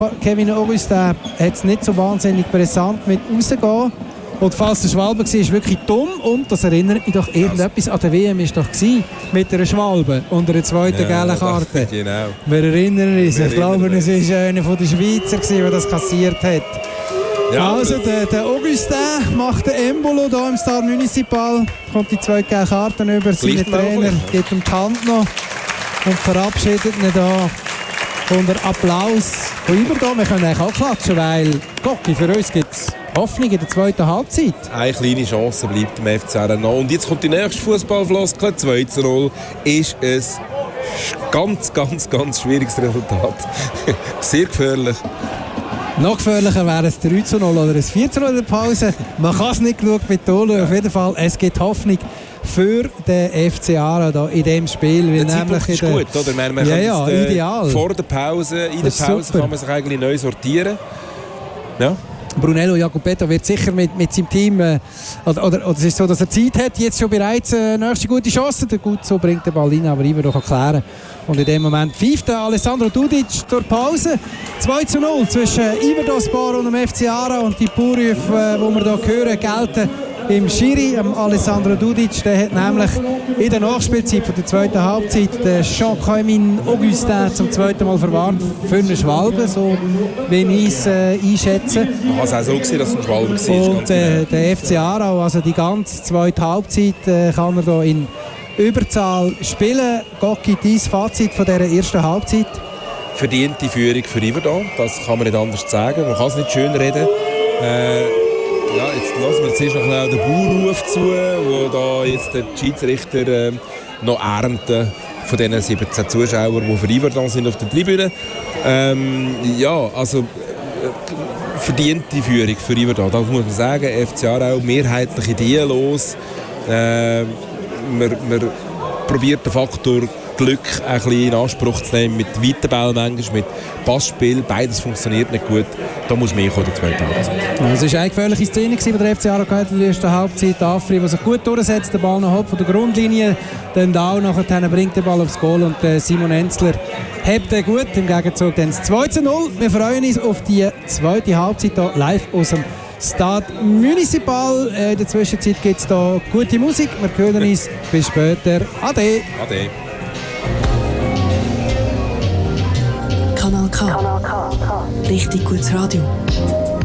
Kevin Augustin hat es nicht so wahnsinnig brisant mit rausgehen. Und falls der Schwalbe war, ist wirklich dumm. Und das erinnert mich doch irgendetwas an der WM ist doch gewesen, mit einer Schwalbe und einer zweiten gelben Karte. Genau. Wir erinnern uns. Ich glaube, es war einer von den Schweizer, der das kassiert hat. Ja, also der Augustin macht den Embolo hier im Stade Municipal. Kommt die zwei gelben Karten über. Seine Trainer gibt ihm die Hand noch und verabschiedet ihn hier. Unter Applaus von Yverdon. Wir können eigentlich auch klatschen, weil Gocki, für uns gibt es Hoffnung in der zweiten Halbzeit. Eine kleine Chance bleibt dem FCR noch. Und jetzt kommt die nächste Fußballfloskel. 2:0 ist ein ganz schwieriges Resultat. Sehr gefährlich. Noch gefährlicher wäre es 3:0 oder ein 4:0 in der Pause. Man kann es nicht genug betonen. Auf jeden Fall, es gibt Hoffnung für den FC Aarau in diesem Spiel. Der Zeitpunkt ist gut, oder? Man kann ideal. Vor der Pause, in der Pause super. Kann man sich eigentlich neu sortieren. Ja. Brunello Jacopetto wird sicher mit seinem Team, oder es ist so, dass er Zeit hat, jetzt schon bereits nächste gute Chance. Der Guzzo bringt den Ball rein, aber Iver doch klären. Und in dem Moment pfeift Alessandro Dudic durch Pause. 2:0 zwischen Iverdospor und dem FC Aarau. Und die Pourrufe, die wir hier hören, gelten im Schiri, Alessandro Dudic. Der hat nämlich in der Nachspielzeit von der zweiten Halbzeit den Jean-Kevin Augustin zum zweiten Mal verwarnt für eine Schwalbe, so wie ich es einschätze. Man kann es auch so gesehen, dass es ein Schwalbe war. Und der FC Aarau, also die ganze zweite Halbzeit, kann er hier in Überzahl spielen. Gocki, dein Fazit von dieser ersten Halbzeit? Verdiente Führung für Yverdon, das kann man nicht anders sagen. Man kann es nicht schön reden. Ja, jetzt lassen wir zuerst noch schnell den Bauernruf zu, wo da jetzt der Schiedsrichter noch ernten von diesen 17 Zuschauern, die für Yverdon sind auf der Tribüne. Ja, also verdiente Führung für Yverdon, das muss man sagen. FC Aarau mehrheitlich ideenlos. Man probiert den Faktor Glück ein bisschen in Anspruch zu nehmen, mit weiten Bällen manchmal, mit Passspiel. Beides funktioniert nicht gut. Da muss mehr kommen in der zweiten Halbzeit. Es war eine gefährliche Szene, die der FC Aarau in der ersten Halbzeit. Afri, der sich gut durchsetzt, den Ball noch von der Grundlinie. Dann da nachher bringt den Ball aufs Goal und Simon Enzler hebt den gut. Im Gegenzug dann das 2:0. Wir freuen uns auf die zweite Halbzeit hier live aus dem Stade Municipal. In der Zwischenzeit gibt es hier gute Musik. Wir hören uns. Bis später. Ade. Ade. Kanal K. Richtig gutes Radio.